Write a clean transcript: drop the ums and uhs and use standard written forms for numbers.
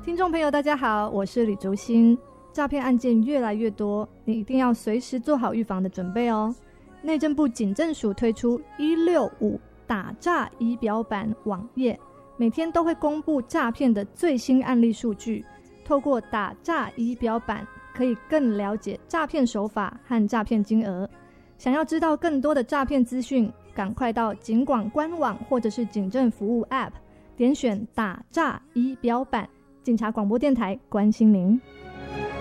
听众朋友大家好，我是李竹欣。诈骗案件越来越多，你一定要随时做好预防的准备哦。内政部警政署推出165打诈仪表板网页，每天都会公布诈骗的最新案例数据，透过打诈仪表板可以更了解诈骗手法和诈骗金额。想要知道更多的诈骗资讯，赶快到警广官网或者是警政服务 App 点选打诈仪表板。警察广播电台关心您。